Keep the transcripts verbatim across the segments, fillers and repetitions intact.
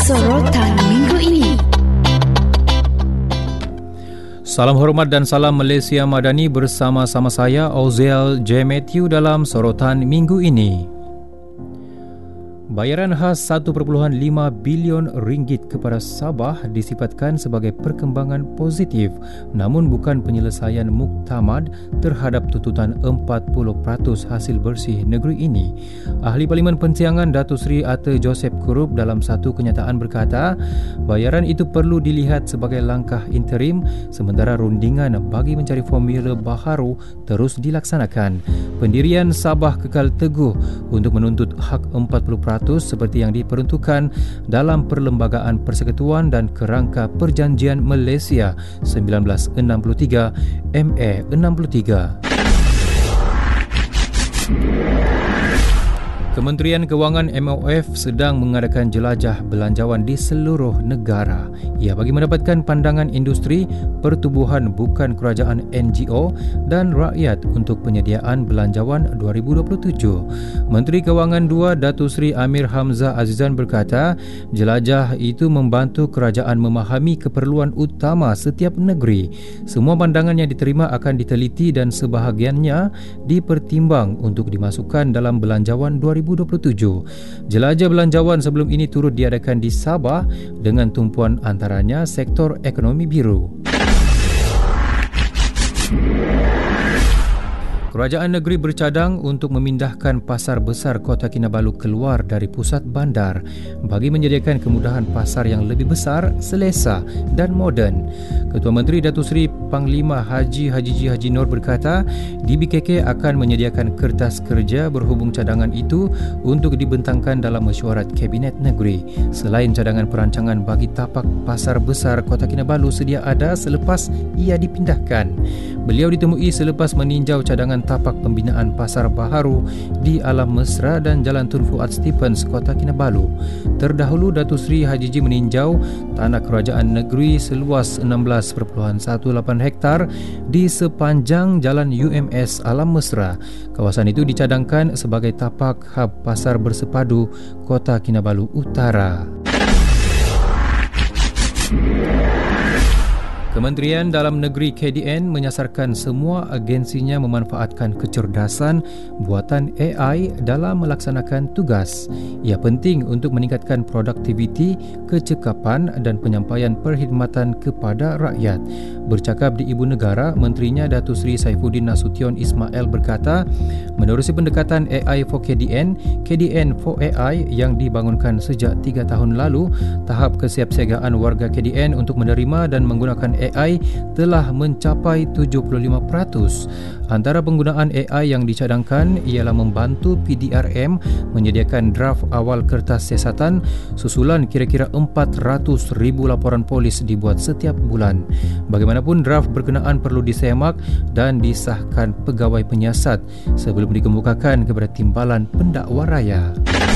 Sorotan Minggu ini. Salam hormat dan salam Malaysia Madani bersama-sama saya Oziel J. Matthew dalam Sorotan Minggu ini. Bayaran khas satu perpuluhan lima bilion ringgit kepada Sabah disifatkan sebagai perkembangan positif, namun bukan penyelesaian muktamad terhadap tuntutan empat puluh peratus hasil bersih negeri ini. Ahli Parlimen Pensiangan Datuk Seri Arthur Joseph Kurup dalam satu kenyataan berkata, bayaran itu perlu dilihat sebagai langkah interim sementara rundingan bagi mencari formula baharu terus dilaksanakan. Pendirian Sabah kekal teguh untuk menuntut hak empat puluh peratus seperti yang diperuntukkan dalam Perlembagaan Persekutuan dan Kerangka Perjanjian Malaysia seribu sembilan ratus enam puluh tiga M A enam puluh tiga. Kementerian Kewangan M O F sedang mengadakan jelajah belanjawan di seluruh negara. Ia bagi mendapatkan pandangan industri, pertubuhan bukan kerajaan N G O dan rakyat untuk penyediaan belanjawan dua ribu dua puluh tujuh. Menteri Kewangan dua Datuk Seri Amir Hamzah Azizan berkata, jelajah itu membantu kerajaan memahami keperluan utama setiap negeri. Semua pandangan yang diterima akan diteliti dan sebahagiannya dipertimbang untuk dimasukkan dalam belanjawan dua ribu dua puluh tujuh. Jelajah belanjawan sebelum ini turut diadakan di Sabah dengan tumpuan antaranya sektor ekonomi biru. Kerajaan negeri bercadang untuk memindahkan pasar besar Kota Kinabalu keluar dari pusat bandar bagi menyediakan kemudahan pasar yang lebih besar, selesa dan moden. Ketua Menteri Datuk Seri Panglima Haji Haji G. Haji Nur berkata, D B K K akan menyediakan kertas kerja berhubung cadangan itu untuk dibentangkan dalam mesyuarat Kabinet Negeri. Selain cadangan perancangan bagi tapak pasar besar Kota Kinabalu sedia ada selepas ia dipindahkan. Beliau ditemui selepas meninjau cadangan tapak pembinaan pasar baharu di Alam Mesra dan Jalan Tun Fuad Stephens, Kota Kinabalu. Terdahulu Datuk Seri Haji G meninjau tanah kerajaan negeri seluas enam belas perpuluhan lapan belas hektar di sepanjang Jalan U M S Alam Mesra. Kawasan itu dicadangkan sebagai tapak hub pasar bersepadu Kota Kinabalu Utara. Kementerian Dalam Negeri K D N menyasarkan semua agensinya memanfaatkan kecerdasan buatan A I dalam melaksanakan tugas. Ia penting untuk meningkatkan produktiviti, kecekapan dan penyampaian perkhidmatan kepada rakyat. Bercakap di Ibu Negara, Menterinya Datuk Seri Saifuddin Nasution Ismail berkata, menerusi pendekatan A I for K D N, K D N for A I yang dibangunkan sejak tiga tahun lalu, tahap kesiapsiagaan warga K D N untuk menerima dan menggunakan A I telah mencapai tujuh puluh lima peratus. Antara penggunaan A I yang dicadangkan ialah membantu P D R M menyediakan draft awal kertas siasatan susulan kira-kira empat ratus ribu laporan polis dibuat setiap bulan. Bagaimanapun draft berkenaan perlu disemak dan disahkan pegawai penyiasat sebelum dikemukakan kepada timbalan pendakwa raya.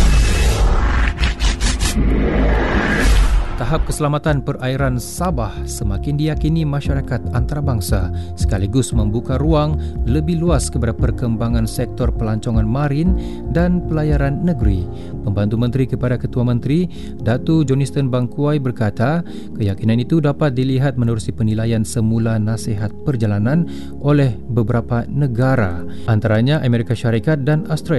Tahap keselamatan perairan Sabah semakin diyakini masyarakat antarabangsa sekaligus membuka ruang lebih luas kepada perkembangan sektor pelancongan marin dan pelayaran negeri. Pembantu Menteri kepada Ketua Menteri, Datu Johnston Bangkuai berkata, keyakinan itu dapat dilihat menerusi penilaian semula nasihat perjalanan oleh beberapa negara, antaranya Amerika Syarikat dan Australia.